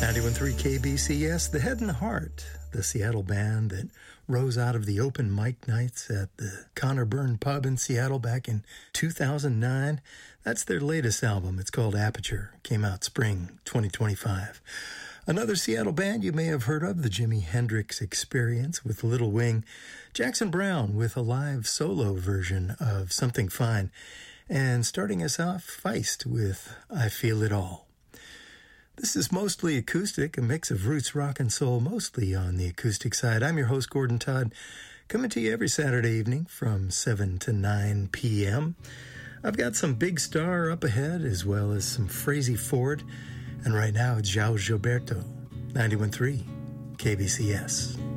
91.3 KBCS, The Head and the Heart, the Seattle band that rose out of the open mic nights at the Connor Byrne Pub in Seattle back in 2009. That's their latest album. It's called Aperture. Came out spring 2025. Another Seattle band you may have heard of, the Jimi Hendrix Experience with Little Wing. Jackson Browne with a live solo version of Something Fine. And starting us off, Feist with I Feel It All. This is mostly acoustic, a mix of roots, rock, and soul, mostly on the acoustic side. I'm your host, Gordon Todd, coming to you every Saturday evening from 7 to 9 p.m. I've got some Big Star up ahead, as well as some Frazey Ford, and right now it's João Gilberto, 91.3 KBCS.